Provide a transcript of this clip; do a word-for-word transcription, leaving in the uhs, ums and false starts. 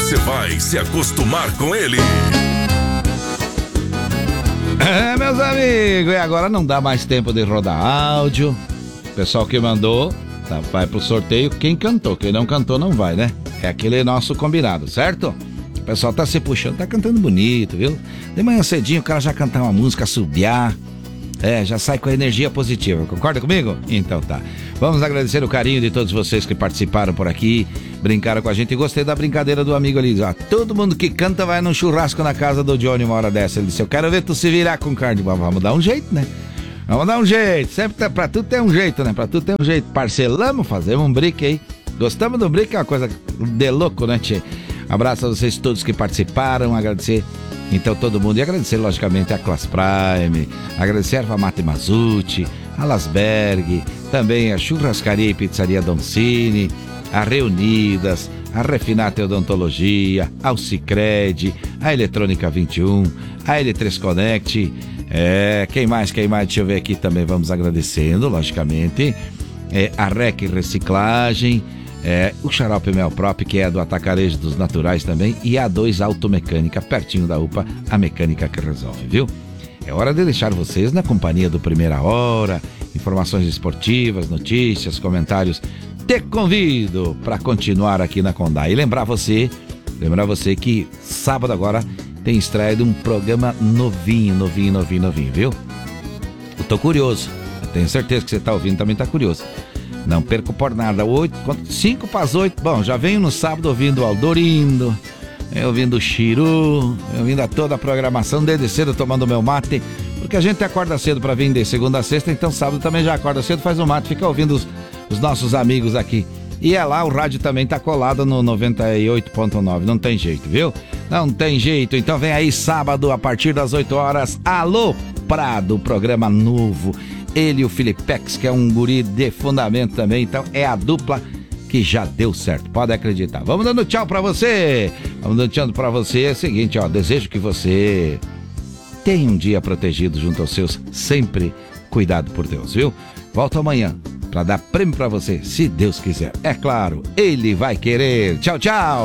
você vai se acostumar com ele. É, meus amigos, e agora não dá mais tempo de rodar áudio. O pessoal que mandou, tá, vai pro sorteio. Quem cantou, quem não cantou não vai, né? É aquele nosso combinado, certo? O pessoal tá se puxando, tá cantando bonito, viu? De manhã cedinho o cara já cantar uma música, assobiar. É, já sai com a energia positiva, concorda comigo? Então tá. Vamos agradecer o carinho de todos vocês que participaram por aqui, brincaram com a gente. E gostei da brincadeira do amigo ali. Ó, todo mundo que canta vai num churrasco na casa do Johnny uma hora dessa. Ele disse, eu quero ver tu se virar com carne. Vamos dar um jeito, né? Vamos dar um jeito. Sempre tá, pra tudo tem um jeito, né? Pra tudo tem um jeito. Parcelamos, fazemos um brick aí. Gostamos do brick, é uma coisa de louco, né, tchê? Abraço a vocês todos que participaram, agradecer então todo mundo, e agradecer logicamente a Class Prime, agradecer a Erva Mate Mazuti, a Lasberg, também a Churrascaria e Pizzaria Doncini, a Reunidas, a Refinate Odontologia, ao Sicredi, a Eletrônica vinte e um, a L três Connect, é, quem mais, quem mais, deixa eu ver aqui também, vamos agradecendo logicamente, é, a R E C Reciclagem, É, o Xarope Mel Prop, que é do Atacarejo dos Naturais também, e a A dois Automecânica, pertinho da U P A, a mecânica que resolve, viu? É hora de deixar vocês na companhia do Primeira Hora, informações esportivas, notícias, comentários. Te convido para continuar aqui na Condá. E lembrar você, lembrar você que sábado agora tem estreia de um programa novinho, novinho, novinho, novinho, viu? Eu tô curioso, eu tenho certeza que você tá ouvindo também tá curioso. Não perco por nada. cinco para as oito. Bom, já venho no sábado ouvindo o Aldorindo, ouvindo o Chiru, ouvindo a toda a programação, desde cedo tomando meu mate, porque a gente acorda cedo para vir de segunda a sexta, então sábado também já acorda cedo, faz um mate, fica ouvindo os, os nossos amigos aqui. E é lá, o rádio também tá colado no noventa e oito ponto nove, não tem jeito, viu? Não tem jeito, então vem aí sábado a partir das oito horas, Alô Prado, programa novo. Ele e o Filipex, que é um guri de fundamento também, então é a dupla que já deu certo, pode acreditar. Vamos dando tchau pra você, vamos dando tchau pra você, é o seguinte, ó, desejo que você tenha um dia protegido junto aos seus, sempre cuidado por Deus, viu? Volto amanhã pra dar prêmio pra você, se Deus quiser, é claro, Ele vai querer. Tchau, tchau!